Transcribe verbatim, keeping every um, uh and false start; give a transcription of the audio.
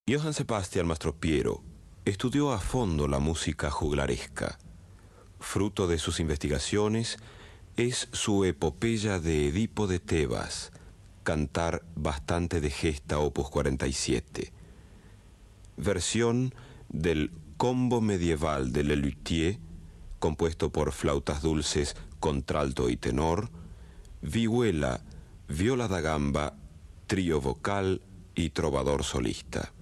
Johann Sebastian Mastropiero estudió a fondo la música juglaresca. Fruto de sus investigaciones es su epopeya de Edipo de Tebas, Cantar bastante de gesta opus cuarenta y siete. Versión del Combo medieval de Lelutier, compuesto por flautas dulces, contralto y tenor, vihuela, viola da gamba, trío vocal y trovador solista.